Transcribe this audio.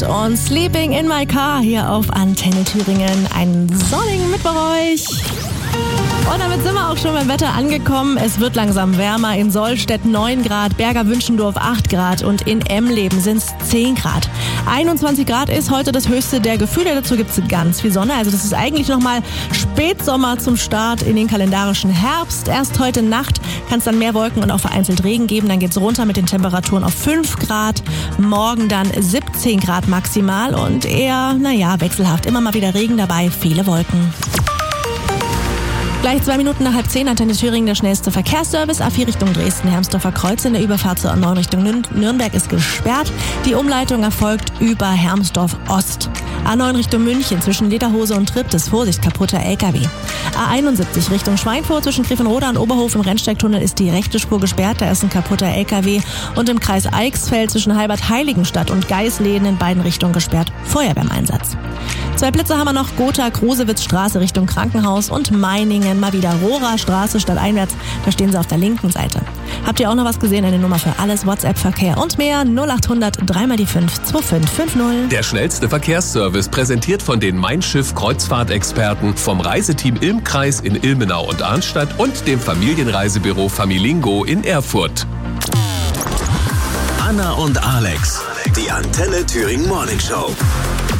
und Sleeping in my car hier auf Antenne Thüringen. Einen sonnigen Mittwoch euch. Und damit sind wir auch schon beim Wetter angekommen. Es wird langsam wärmer. In Sollstedt 9 Grad, Berger Wünschendorf 8 Grad und in Emleben sind es 10 Grad. 21 Grad ist heute das höchste der Gefühle. Dazu gibt es ganz viel Sonne. Also das ist eigentlich nochmal Spätsommer zum Start in den kalendarischen Herbst. Erst heute Nacht kann es dann mehr Wolken und auch vereinzelt Regen geben. Dann geht es runter mit den Temperaturen auf 5 Grad. Morgen dann 17 Grad maximal und eher, wechselhaft. Immer mal wieder Regen dabei, viele Wolken. Gleich 2 Minuten nach 9:30, Antenne Thüringen, der schnellste Verkehrsservice. A4 Richtung Dresden, Hermsdorfer Kreuz in der Überfahrt zur A9 Richtung Nürnberg ist gesperrt. Die Umleitung erfolgt über Hermsdorf Ost. A9 Richtung München zwischen Lederhose und Triptis, Vorsicht, kaputter LKW. A71 Richtung Schweinfurt zwischen Griffenroda und Oberhof im Rennsteigtunnel ist die rechte Spur gesperrt. Da ist ein kaputter LKW. Und im Kreis Eichsfeld zwischen Halbert-Heiligenstadt und Geisleden in beiden Richtungen gesperrt. Feuerwehr im Einsatz. 2 Blitze haben wir noch. Gotha-Krosewitz-Straße Richtung Krankenhaus und Meiningen mal wieder Rohrer-Straße stadteinwärts. Da stehen sie auf der linken Seite. Habt ihr auch noch was gesehen? Eine Nummer für alles, WhatsApp-Verkehr und mehr 0800 3x5 2550. Der schnellste Verkehrsservice präsentiert von den Mein Schiff Kreuzfahrtexperten vom Reiseteam Ilmkreis in Ilmenau und Arnstadt und dem Familienreisebüro Familingo in Erfurt. Anna und Alex, die Antenne Thüringen Morning Show.